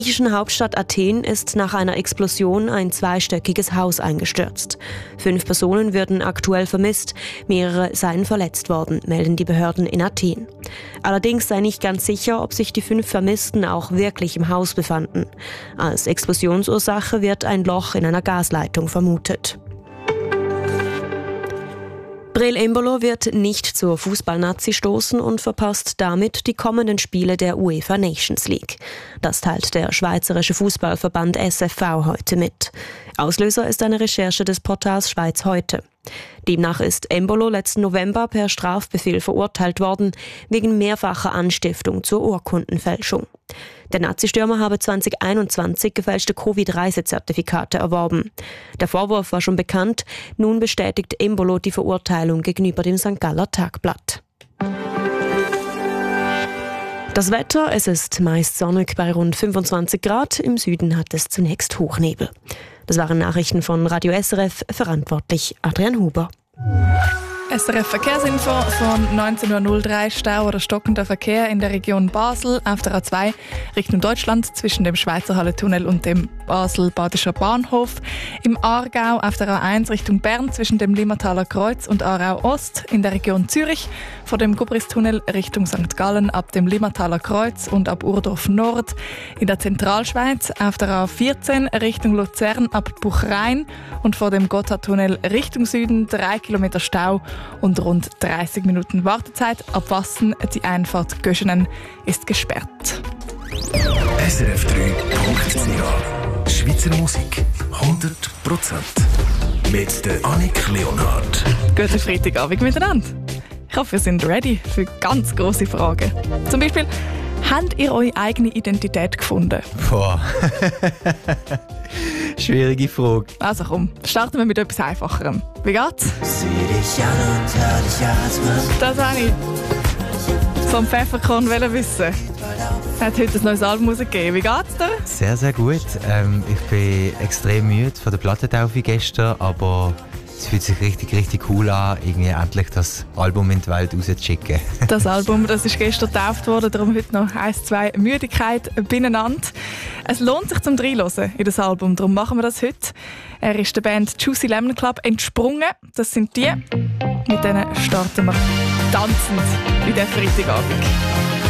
In der griechischen Hauptstadt Athen ist nach einer Explosion ein zweistöckiges Haus eingestürzt. 5 Personen werden aktuell vermisst, mehrere seien verletzt worden, melden die Behörden in Athen. Allerdings sei nicht ganz sicher, ob sich die 5 Vermissten auch wirklich im Haus befanden. Als Explosionsursache wird ein Loch in einer Gasleitung vermutet. Breel Embolo wird nicht zur Fußball-Nazi stoßen und verpasst damit die kommenden Spiele der UEFA Nations League. Das teilt der Schweizerische Fußballverband SFV heute mit. Auslöser ist eine Recherche des Portals Schweiz heute. Demnach ist Embolo letzten November per Strafbefehl verurteilt worden, wegen mehrfacher Anstiftung zur Urkundenfälschung. Der Nazi-Stürmer habe 2021 gefälschte Covid-Reisezertifikate erworben. Der Vorwurf war schon bekannt, nun bestätigt Embolo die Verurteilung gegenüber dem St. Galler Tagblatt. Das Wetter, es ist meist sonnig bei rund 25 Grad, im Süden hat es zunächst Hochnebel. Das waren Nachrichten von Radio SRF, verantwortlich Adrian Huber. SRF Verkehrsinfo von 19.03 Uhr. Stau oder stockender Verkehr in der Region Basel auf der A2 Richtung Deutschland zwischen dem Schweizer Hallentunnel und dem Basel-Badischer Bahnhof. Im Aargau auf der A1 Richtung Bern zwischen dem Limmertaler Kreuz und Aarau Ost. In der Region Zürich vor dem Gubristunnel Richtung St. Gallen ab dem Limmertaler Kreuz und ab Urdorf Nord. In der Zentralschweiz auf der A14 Richtung Luzern ab Buchrhein und vor dem Gotthardtunnel Richtung Süden 3 Kilometer Stau und rund 30 Minuten Wartezeit. Ab Wassen, die Einfahrt Göschenen ist gesperrt. SRF 3.ch Schweizer Musik 100% mit der Annik Leonhardt. Guten Freitagabend miteinander. Ich hoffe, ihr seid ready für ganz grosse Fragen. Zum Beispiel, habt ihr eure eigene Identität gefunden? Boah. Schwierige Frage. Also komm, starten wir mit etwas Einfacherem. Wie geht's? Sieh dich an und hör dich atmen. Das habe ich vom Pfefferkorn wissen. Er hat heute ein neues Album rausgegeben. Wie geht's dir? Sehr, sehr gut. Ich bin extrem müde von der Plattentaufe gestern, aber es fühlt sich richtig, richtig cool an, irgendwie endlich das Album in die Welt rauszuschicken. Das Album, das ist gestern getauft worden, darum heute noch 1-2 Müdigkeit beieinander. Es lohnt sich zum Reinhören in das Album, darum machen wir das heute. Er ist der Band Juicy Lemon Club entsprungen. Das sind die. Mit denen starten wir tanzend in den Freitagabend.